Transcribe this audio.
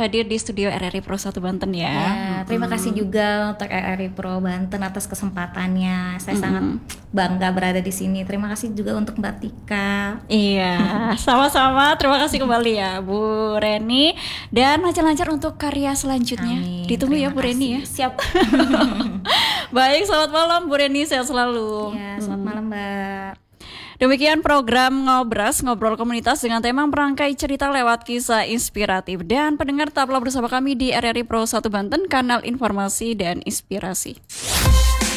hadir di studio RRI Pro 1 Banten ya. Ya, terima kasih juga untuk RRI Pro Banten atas kesempatannya. Saya sangat bangga berada di sini. Terima kasih juga untuk Mbak Tika. Iya, sama-sama. Terima kasih kembali ya Bu Reni. Dan lancar-lancar untuk karya selanjutnya. Amin. Ditunggu ya Terima Bu Reni ya. kasih. Siap. Baik, selamat malam Bu Reni, sehat selalu. Ya, selamat malam Mbak. Demikian program Ngobras, ngobrol komunitas dengan tema merangkai cerita lewat kisah inspiratif. Dan pendengar tetaplah bersama kami di RRI Pro 1 Banten, kanal informasi dan inspirasi.